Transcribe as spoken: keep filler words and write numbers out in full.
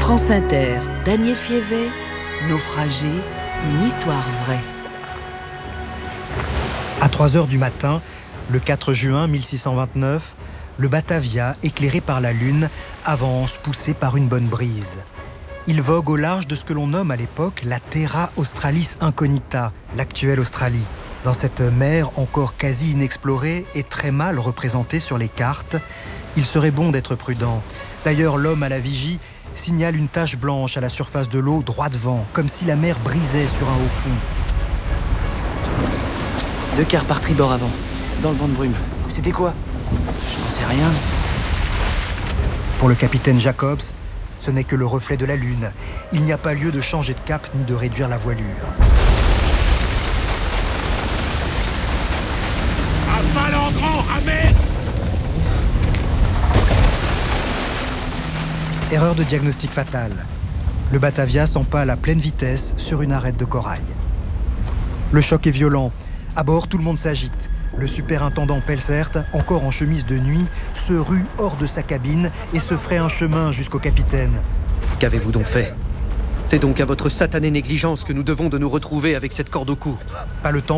France Inter, Daniel Fievet, Naufragé, une histoire vraie. À trois heures du matin, le quatre juin mille six cent vingt-neuf, le Batavia, éclairé par la lune, avance poussé par une bonne brise. Il vogue au large de ce que l'on nomme à l'époque la Terra Australis Incognita, l'actuelle Australie. Dans cette mer encore quasi inexplorée et très mal représentée sur les cartes, il serait bon d'être prudent. D'ailleurs, l'homme à la vigie signale une tache blanche à la surface de l'eau droit devant, comme si la mer brisait sur un haut fond. Deux quarts par tribord avant, dans le banc de brume. C'était quoi? Je n'en sais rien. Pour le capitaine Jacobs, ce n'est que le reflet de la lune. Il n'y a pas lieu de changer de cap ni de réduire la voilure. Aval en grand, Ahmed! Erreur de diagnostic fatale. Le Batavia s'empale à pleine vitesse sur une arête de corail. Le choc est violent. À bord, tout le monde s'agite. Le superintendant Pelzert, encore en chemise de nuit, se rue hors de sa cabine et se ferait un chemin jusqu'au capitaine. Qu'avez-vous donc fait? C'est donc à votre satanée négligence que nous devons de nous retrouver avec cette corde au cou. Pas le temps